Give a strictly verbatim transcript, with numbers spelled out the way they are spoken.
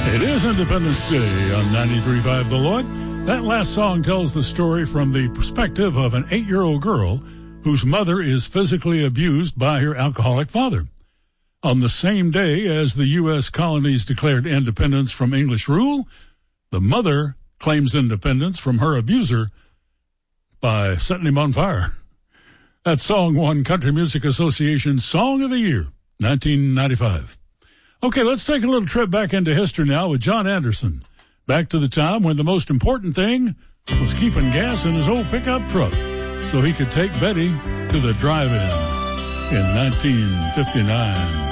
It is Independence Day on ninety-three point five The Lloyd. That last song tells the story from the perspective of an eight-year-old girl whose mother is physically abused by her alcoholic father. On the same day as the U S colonies declared independence from English rule, the mother claims independence from her abuser by setting him on fire. That song won Country Music Association Song of the Year, nineteen ninety-five. Okay, let's take a little trip back into history now with John Anderson. Back to the time when the most important thing was keeping gas in his old pickup truck so he could take Betty to the drive-in in nineteen fifty-nine.